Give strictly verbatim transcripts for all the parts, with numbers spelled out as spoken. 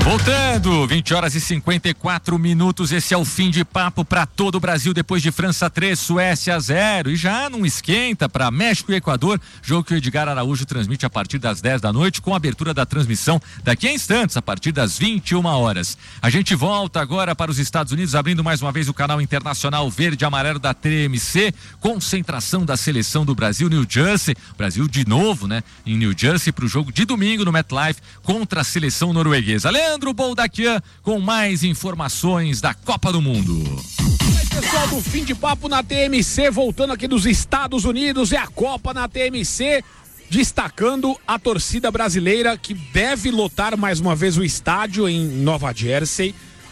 Voltando, vinte horas e cinquenta e quatro minutos, esse é o fim de papo para todo o Brasil depois de França três, Suécia zero, e já não esquenta para México e Equador, jogo que o Edgar Araújo transmite a partir das dez da noite, com a abertura da transmissão daqui a instantes, a partir das vinte e uma horas. A gente volta agora para os Estados Unidos, abrindo mais uma vez o canal internacional verde e amarelo da T M C, concentração da seleção do Brasil, New Jersey, Brasil de novo, né, em New Jersey, para o jogo de domingo no MetLife contra a seleção norueguesa. Leandro Boldaquian com mais informações da Copa do Mundo. Oi, pessoal do Fim de Papo na T M C, voltando aqui dos Estados Unidos, é a Copa na T M C, destacando a torcida brasileira que deve lotar mais uma vez o estádio em Nova Jersey.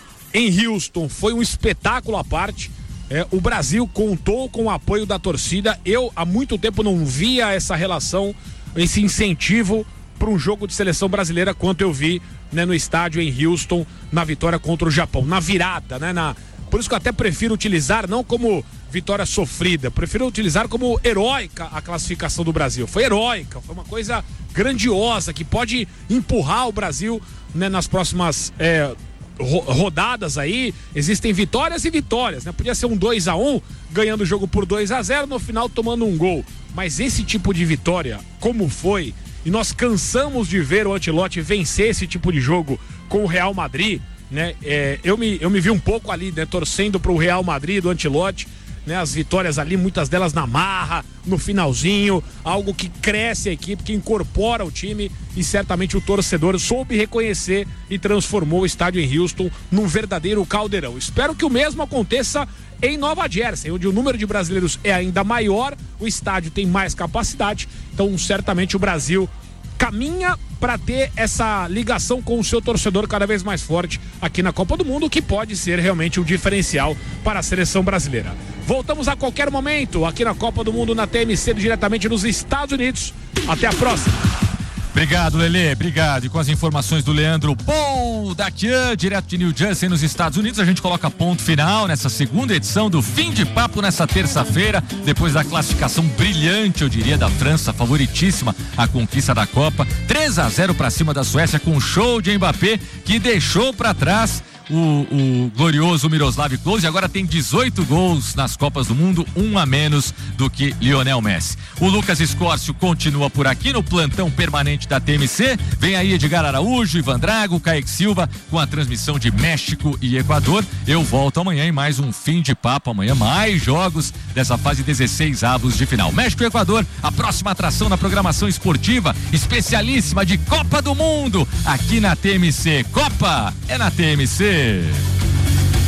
Em Houston foi um espetáculo à parte. É, o Brasil contou com o apoio da torcida. Eu há muito tempo não via essa relação, esse incentivo para um jogo de seleção brasileira quanto eu vi, né, no estádio em Houston, na vitória contra o Japão, na virada, né, na... por isso que eu até prefiro utilizar não como vitória sofrida, prefiro utilizar como heróica a classificação do Brasil. Foi heróica, foi uma coisa grandiosa que pode empurrar o Brasil, né, nas próximas é, ro- rodadas aí. Existem vitórias e vitórias, né? Podia ser um dois a um, ganhando o jogo por dois a zero, no final tomando um gol, mas esse tipo de vitória, como foi, e nós cansamos de ver o Ancelotti vencer esse tipo de jogo com o Real Madrid, né? É, eu, me, eu me vi um pouco ali, né, torcendo para o Real Madrid do Ancelotti, né? As vitórias ali, muitas delas na marra, no finalzinho, algo que cresce a equipe, que incorpora o time, e certamente o torcedor soube reconhecer e transformou o estádio em Houston num verdadeiro caldeirão. Espero que o mesmo aconteça em Nova Jersey, onde o número de brasileiros é ainda maior, o estádio tem mais capacidade, então certamente o Brasil caminha para ter essa ligação com o seu torcedor cada vez mais forte aqui na Copa do Mundo, que pode ser realmente um diferencial para a seleção brasileira. Voltamos a qualquer momento aqui na Copa do Mundo na T M C, diretamente nos Estados Unidos. Até a próxima. Obrigado, Lelê, obrigado. E com as informações do Leandro Boldaquian, direto de New Jersey, nos Estados Unidos, a gente coloca ponto final nessa segunda edição do Fim de Papo nessa terça-feira, depois da classificação brilhante, eu diria, da França, favoritíssima à conquista da Copa, três a zero para cima da Suécia, com um show de Mbappé, que deixou para trás O, o glorioso Miroslav Klose. Agora tem dezoito gols nas Copas do Mundo, um a menos do que Lionel Messi. O Lucas Escórcio continua por aqui no plantão permanente da T M C. Vem aí Edgar Araújo, Ivan Drago, Kaique Silva com a transmissão de México e Equador. Eu volto amanhã em mais um Fim de Papo. Amanhã mais jogos dessa fase dezesseis avos de final. México e Equador, a próxima atração na programação esportiva especialíssima de Copa do Mundo aqui na T M C. Copa é na T M C.